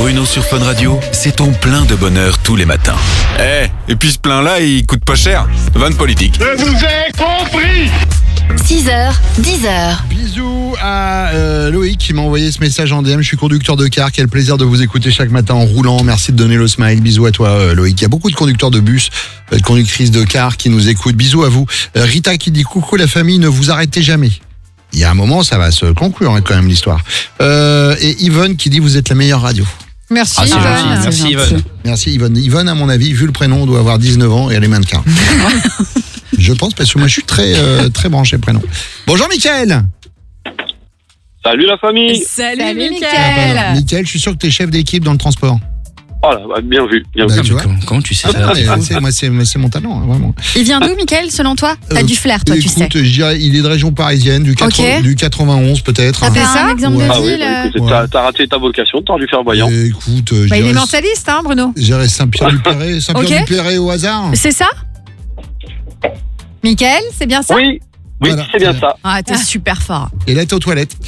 Bruno sur Fun Radio, c'est ton plein de bonheur tous les matins. Et puis ce plein-là, il coûte pas cher. Vanne politique. Je vous ai compris. 6h, 10h. Bisous à Loïc qui m'a envoyé ce message en DM. Je suis conducteur de car. Quel plaisir de vous écouter chaque matin en roulant. Merci de donner le smile. Bisous à toi Loïc. Il y a beaucoup de conducteurs de bus, de conductrices de car qui nous écoutent. Bisous à vous. Rita qui dit coucou la famille, ne vous arrêtez jamais. Il y a un moment, ça va se conclure quand même l'histoire. Et Yvonne qui dit vous êtes la meilleure radio. Merci c'est Yvonne. gentil. Merci Yvonne. Merci Yvonne. Yvonne, à mon avis, vu le prénom, doit avoir 19 ans et elle est mannequin. Je pense parce que moi je suis très branché prénom. Bonjour Mickaël. Salut la famille. Salut Mickaël, Mickaël. je suis sûr que tu es chef d'équipe dans le transport. Oh là, bien vu. Bah, tu vois. Comment tu sais ça? Moi c'est mon talent, hein, vraiment. Il vient d'où Mickaël selon toi? T'as du flair toi, tu sais. Écoute, je dirais, il est de région parisienne, du 91 peut-être. T'as fait un exemple Ouais. de Ah oui, ville bah, écoute, t'as raté ta vocation, t'aurais dû faire voyant. Écoute, je il est dirais- mentaliste, hein, Bruno? je dirais Saint-Pierre-du-Perret, Saint-Pierre-du-Perret au hasard. C'est ça? Mickaël, c'est bien ça? Oui, Voilà. c'est bien ça. Ah, t'es super fort. Et là, t'es aux toilettes.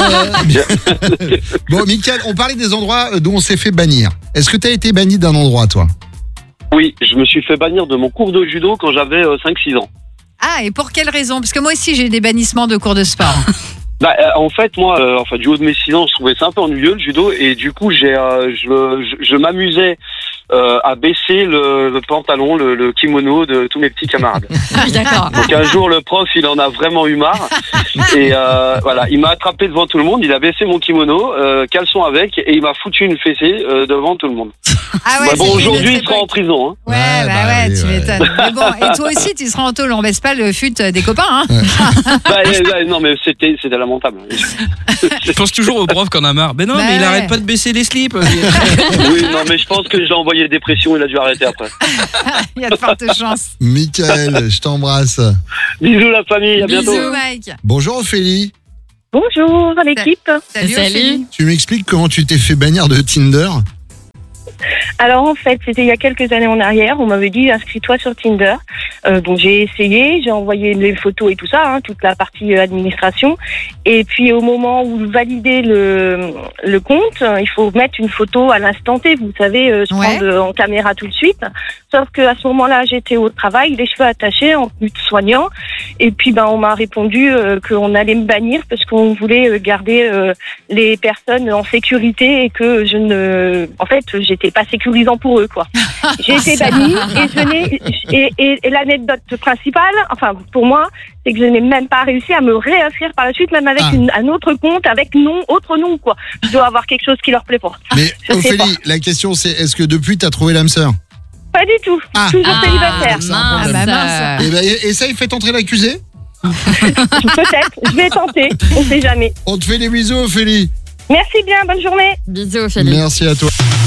Bon, Mickaël, on parlait des endroits d'où on s'est fait bannir. Est-ce que t'as été banni d'un endroit, toi? Oui, je me suis fait bannir de mon cours de judo quand j'avais 5-6 ans. Ah, et pour quelle raison? Parce que moi aussi, j'ai des bannissements de cours de sport. Bah, en fait, moi, du haut de mes 6 ans, je trouvais ça un peu ennuyeux le judo et du coup, je m'amusais à baisser le pantalon, le kimono de tous mes petits camarades. D'accord. Donc un jour, le prof, il en a vraiment eu marre et voilà, il m'a attrapé devant tout le monde, il a baissé mon kimono, caleçon avec, et il m'a foutu une fessée devant tout le monde. Ah ouais, Bah, bon, c'est aujourd'hui, il une sera en prison. Hein. Ouais, oui, tu ouais. m'étonnes. Mais bon, et toi aussi, tu seras en tôle, on baisse pas le fut des copains, hein. Non, mais c'était lamentable. Je pense toujours au prof qu'on a marre. Mais non, Bah mais il ouais. arrête pas de baisser les slips. Oui, non, mais je pense que je l'ai envoyé dépression, il a dû arrêter après. Il y a de fortes chances. Mickaël, je t'embrasse. Bisous la famille, à bientôt. Bisous, Mike. Bonjour Ophélie. Bonjour l'équipe. Salut. Ophélie. Tu m'expliques comment tu t'es fait bannir de Tinder? Alors en fait, c'était il y a quelques années en arrière. On m'avait dit inscris-toi sur Tinder. Donc j'ai essayé, j'ai envoyé les photos et tout ça, hein, toute la partie administration. Et puis au moment où valider le compte, il faut mettre une photo à l'instant T. Vous savez, se prendre en caméra tout de suite. Sauf que à ce moment-là, j'étais au travail, les cheveux attachés, en tenue de soignant. Et puis on m'a répondu qu'on allait me bannir parce qu'on voulait garder les personnes en sécurité et que j'étais pas sécurisant pour eux, quoi. J'ai été bannie et l'anecdote principale, enfin pour moi, c'est que je n'ai même pas réussi à me réinscrire par la suite, même avec un autre compte, avec autre nom, quoi. Je dois avoir quelque chose qui leur plaît pas. Mais Je sais pas. Ophélie, la question c'est est-ce que depuis t'as trouvé l'âme sœur? Pas du tout. Toujours célibataire. Mince. Eh ben, essaye, fais entrer l'accusé. Peut-être. Je vais tenter. On sait jamais. On te fait des bisous Ophélie. Merci bien. Bonne journée. Bisous, Ophélie. Merci à toi.